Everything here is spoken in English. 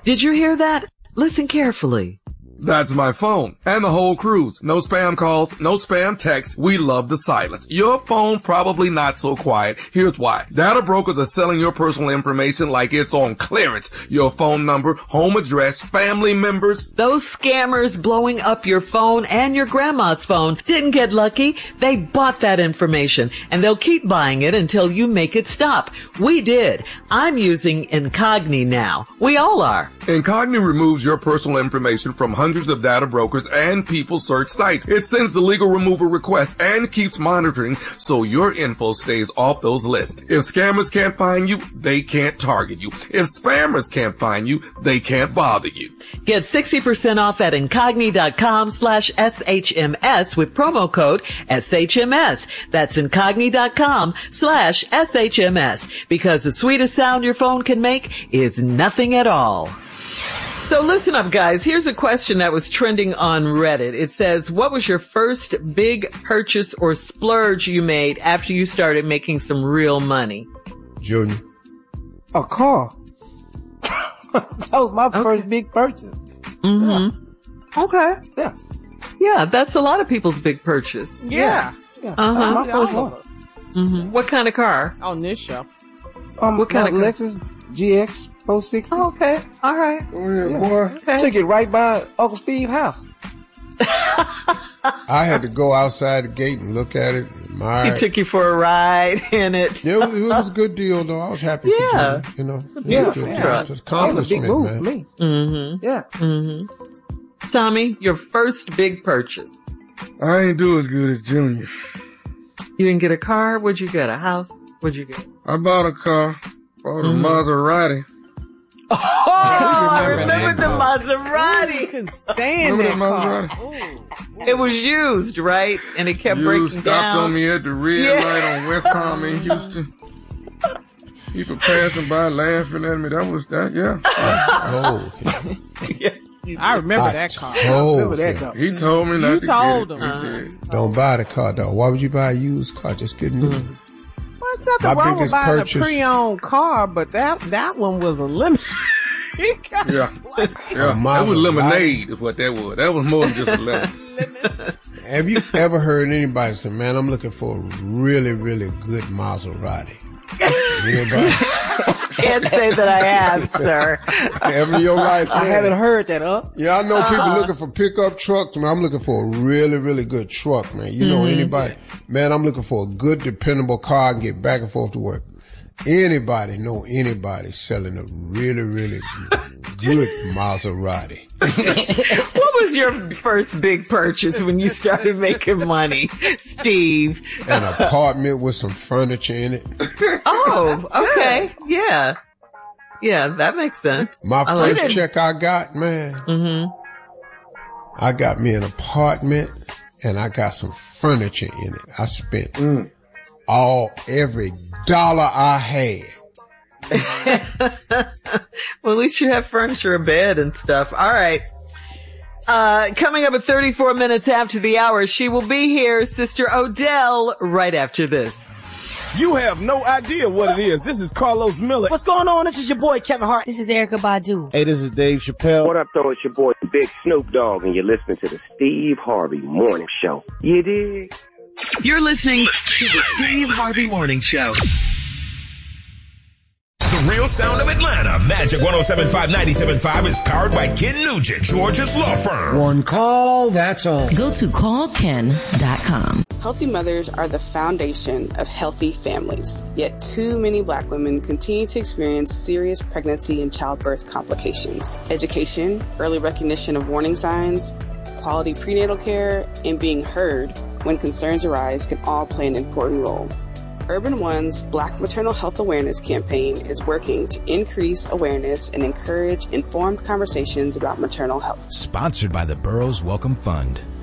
Did you hear that? Listen carefully. That's my phone and the whole cruise. No spam calls, no spam texts. We love the silence. Your phone probably not so quiet. Here's why. Data brokers are selling your personal information like it's on clearance. Your phone number, home address, family members. Those scammers blowing up your phone and your grandma's phone didn't get lucky. They bought that information and they'll keep buying it until you make it stop. We did. I'm using Incogni now. We all are. Incogni removes your personal information from hundreds of data brokers and people search sites. It sends the legal removal request and keeps monitoring so your info stays off those lists. If scammers can't find you, they can't target you. If spammers can't find you, they can't bother you. Get 60% off at Incogni.com/SHMS with promo code SHMS. That's Incogni.com/SHMS, because the sweetest sound your phone can make is nothing at all. So listen up, guys. Here's a question that was trending on Reddit. It says, what was your first big purchase or splurge you made after you started making some real money? Junior. A car. That was my first big purchase. Mm-hmm. Yeah. Okay. Yeah. Yeah, that's a lot of people's big purchase. Yeah. Uh-huh. My first one. Mm-hmm. What kind of car? On this show. What kind of Lexus GX 460. Oh, okay. All right. Go ahead, boy. Okay. Took it right by Uncle Steve's house. I had to go outside the gate and look at it. He took you for a ride in it. Yeah, it was a good deal, though. I was happy for Junior, you know. It was a good deal. It's an accomplishment, that was a big move man. for me. Mm-hmm. Yeah. Mm-hmm. Tommy, your first big purchase. I ain't do as good as Junior. You didn't get a car? What'd you get? A house? What'd you get? I bought a car. Bought a Maserati. Oh, I remember the Maserati. Couldn't stand that car. It was used, right? And it kept breaking stopped down. on me at the red light on West Palm in Houston. People passing by laughing at me. That was that, yeah. I remember that car. He told me not to told get it. him. Don't buy the car, though. Why would you buy a used car? Just get new. Well, it's nothing wrong with buying a pre-owned car, but that one was a limit. Yeah. That was lemonade is what that was. That was more than just a lemon. Have you ever heard anybody say, man, I'm looking for a really, really good Maserati? Anybody? Can't say that I have, sir. Ever in your life? I haven't heard that, Yeah, I know people looking for pickup trucks. Man, I'm looking for a really, really good truck, man. You know anybody? Man, I'm looking for a good, dependable car and get back and forth to work. Anybody know anybody selling a really, really good Maserati? What was your first big purchase when you started making money, Steve? An apartment with some furniture in it. Oh, okay. Yeah. Yeah, that makes sense. My first check I got, man. Mm-hmm. I got me an apartment and I got some furniture in it. I spent every dollar I had. Well, at least you have furniture, a bed and stuff. All right. Coming up at 34 minutes after the hour, she will be here, Sister Odell, right after this. You have no idea what it is. This is Carlos Miller. What's going on? This is your boy, Kevin Hart. This is Erykah Badu. Hey, this is Dave Chappelle. What up, though? It's your boy, Big Snoop Dogg, and you're listening to the Steve Harvey Morning Show. You dig? You're listening to the Steve Harvey Morning Show. The real sound of Atlanta. Magic 107.5, 97.5 is powered by Ken Nugent, Georgia's law firm. One call, that's all. Go to callken.com. Healthy mothers are the foundation of healthy families. Yet too many Black women continue to experience serious pregnancy and childbirth complications. Education, early recognition of warning signs, quality prenatal care, and being heard when concerns arise can all play an important role. Urban One's Black Maternal Health Awareness campaign is working to increase awareness and encourage informed conversations about maternal health. Sponsored by the Burroughs Welcome Fund.